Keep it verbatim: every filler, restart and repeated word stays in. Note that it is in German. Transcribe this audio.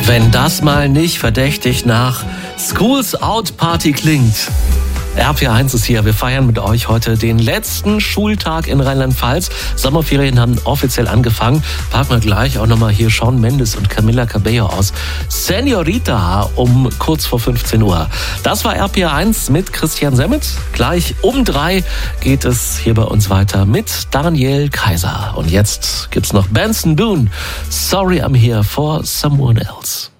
Wenn das mal nicht verdächtig nach Schools Out Party klingt. R P R eins ist hier. Wir feiern mit euch heute den letzten Schultag in Rheinland-Pfalz. Sommerferien haben offiziell angefangen. Packen wir gleich auch nochmal hier Shawn Mendes und Camila Cabello aus Senorita um kurz vor fünfzehn Uhr. Das war R P R eins mit Christian Semmet. Gleich um drei geht es hier bei uns weiter mit Daniel Kaiser. Und jetzt gibt's noch Benson Boone. Sorry I'm here for someone else.